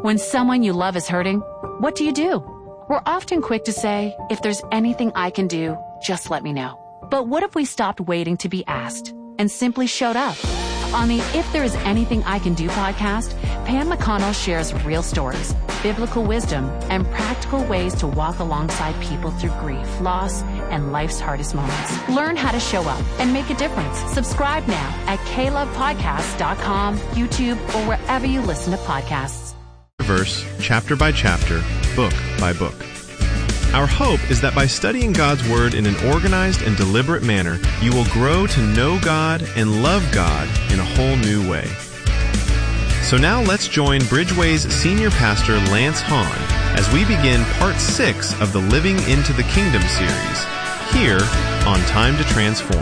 When someone you love is hurting, what do? We're often quick to say, if there's anything I can do, just let me know. But what if we stopped waiting to be asked and simply showed up? On the If There Is Anything I Can Do podcast, Pam McConnell shares real stories, biblical wisdom, and practical ways to walk alongside people through grief, loss, and life's hardest moments. Learn how to show up and make a difference. Subscribe now at klovepodcast.com, YouTube, or wherever you listen to podcasts. Verse, chapter by chapter, book by book. Our hope is that by studying God's Word in an organized and deliberate manner, you will grow to know God and love God in a whole new way. So now let's join Bridgeway's Senior Pastor Lance Hahn as we begin Part 6 of the Living into the Kingdom series, here on Time to Transform.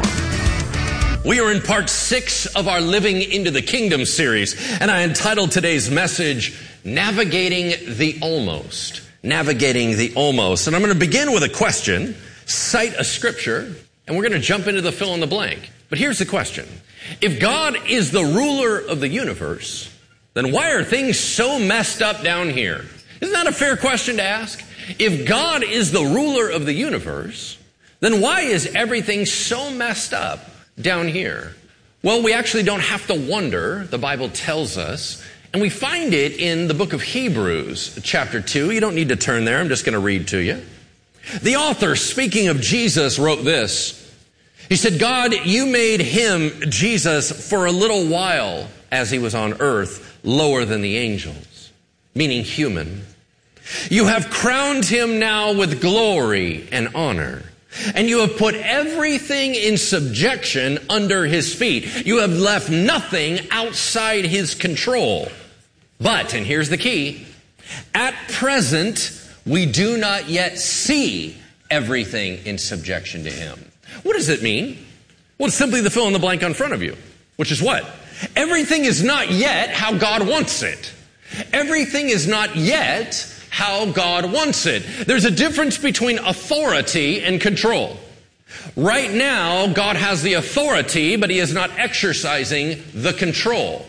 We are in Part 6 of our Living into the Kingdom series, and I entitled today's message, Navigating the Almost. Navigating the Almost. And I'm going to begin with a question, cite a scripture, and we're going to jump into the fill in the blank. But here's the question. If God is the ruler of the universe, then why are things so messed up down here? Isn't that a fair question to ask? If God is the ruler of the universe, then why is everything so messed up down here? Well, we actually don't have to wonder. The Bible tells us. And we find it in the book of Hebrews, chapter 2. You don't need to turn there. I'm just going to read to you. The author, speaking of Jesus, wrote this. He said, God, you made him, Jesus, for a little while as he was on earth, lower than the angels, meaning human. You have crowned him now with glory and honor. And you have put everything in subjection under his feet. You have left nothing outside his control. But, and here's the key, at present, we do not yet see everything in subjection to him. What does it mean? Well, it's simply the fill in the blank on front of you, which is what? Everything is not yet how God wants it. Everything is not yet how God wants it. There's a difference between authority and control. Right now, God has the authority, but he is not exercising the control.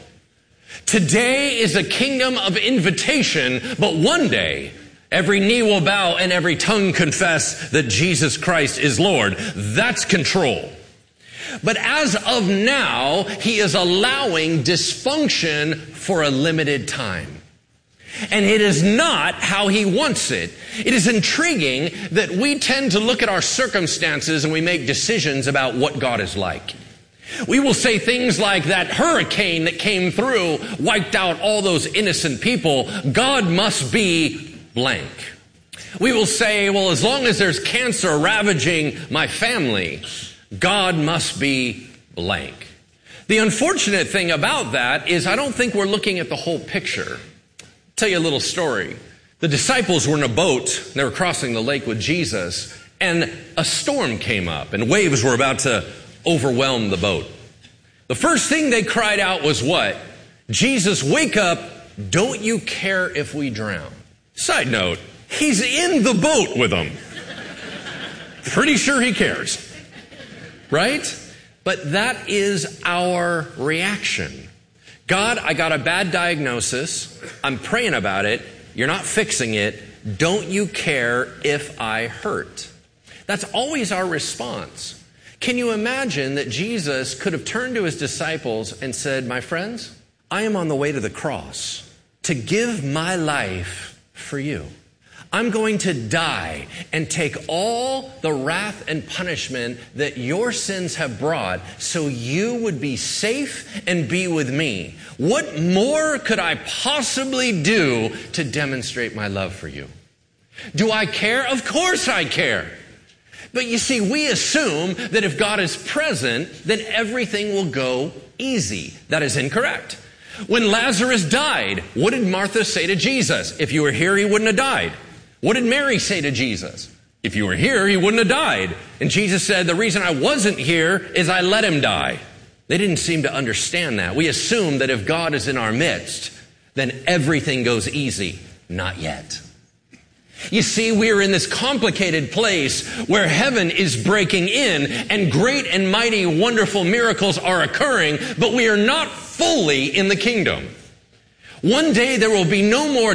Today is a kingdom of invitation, but one day, every knee will bow and every tongue confess that Jesus Christ is Lord. That's control. But as of now, he is allowing dysfunction for a limited time. And it is not how he wants it. It is intriguing that we tend to look at our circumstances and we make decisions about what God is like. We will say things like that hurricane that came through wiped out all those innocent people. God must be blank. We will say, well, as long as there's cancer ravaging my family, God must be blank. The unfortunate thing about that is I don't think we're looking at the whole picture. I'll tell you a little story. The disciples were in a boat. They were crossing the lake with Jesus, and a storm came up, and waves were about to overwhelm the boat. The first thing they cried out was what? Jesus, wake up. Don't you care if we drown? Side note, he's in the boat with them. Pretty sure he cares. Right? But that is our reaction. God, I got a bad diagnosis. I'm praying about it. You're not fixing it. Don't you care if I hurt? That's always our response. Can you imagine that Jesus could have turned to his disciples and said, my friends, I am on the way to the cross to give my life for you. I'm going to die and take all the wrath and punishment that your sins have brought so you would be safe and be with me. What more could I possibly do to demonstrate my love for you? Do I care? Of course I care. But you see, we assume that if God is present, then everything will go easy. That is incorrect. When Lazarus died, what did Martha say to Jesus? If you were here, he wouldn't have died. What did Mary say to Jesus? If you were here, he wouldn't have died. And Jesus said, the reason I wasn't here is I let him die. They didn't seem to understand that. We assume that if God is in our midst, then everything goes easy. Not yet. You see, we are in this complicated place where heaven is breaking in and great and mighty wonderful miracles are occurring, but we are not fully in the kingdom. One day there will be no more